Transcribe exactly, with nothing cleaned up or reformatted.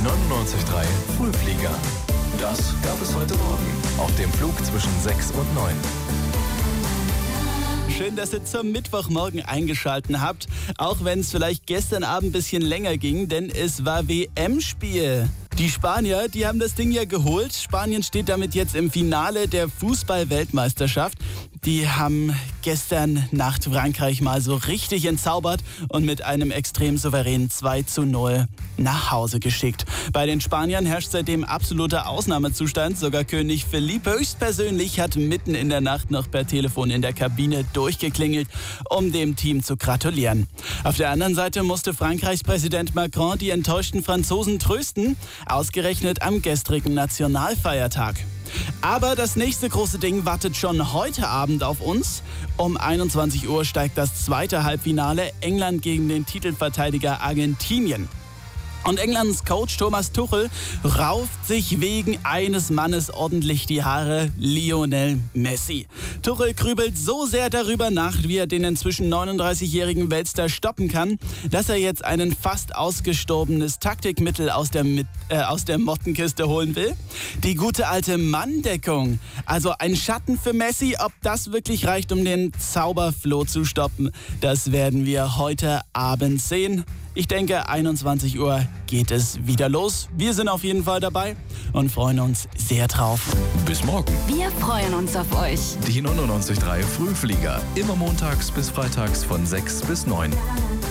neunundneunzig Komma drei Frühflieger. Das gab es heute Morgen auf dem Flug zwischen sechs und neun. Schön, dass ihr zum Mittwochmorgen eingeschaltet habt, auch wenn es vielleicht gestern Abend ein bisschen länger ging, denn es war W M-Spiel. Die Spanier, die haben das Ding ja geholt. Spanien steht damit jetzt im Finale der Fußball-Weltmeisterschaft. Die haben gestern Nacht Frankreich mal so richtig entzaubert und mit einem extrem souveränen zwei zu null nach Hause geschickt. Bei den Spaniern herrscht seitdem absoluter Ausnahmezustand. Sogar König Felipe höchstpersönlich hat mitten in der Nacht noch per Telefon in der Kabine durchgeklingelt, um dem Team zu gratulieren. Auf der anderen Seite musste Frankreichs Präsident Macron die enttäuschten Franzosen trösten, ausgerechnet am gestrigen Nationalfeiertag. Aber das nächste große Ding wartet schon heute Abend auf uns. Um einundzwanzig Uhr steigt das zweite Halbfinale, England gegen den Titelverteidiger Argentinien. Und Englands Coach Thomas Tuchel rauft sich wegen eines Mannes ordentlich die Haare: Lionel Messi. Tuchel grübelt so sehr darüber nach, wie er den inzwischen neununddreißigjährigen Weltstar stoppen kann, dass er jetzt ein fast ausgestorbenes Taktikmittel aus der, äh, aus der Mottenkiste holen will. Die gute alte Manndeckung. Also ein Schatten für Messi. Ob das wirklich reicht, um den Zauberfloh zu stoppen, das werden wir heute Abend sehen. Ich denke, einundzwanzig Uhr geht es wieder los. Wir sind auf jeden Fall dabei und freuen uns sehr drauf. Bis morgen. Wir freuen uns auf euch. Die neunundneunzig Komma drei Frühflieger. Immer montags bis freitags von sechs bis neun.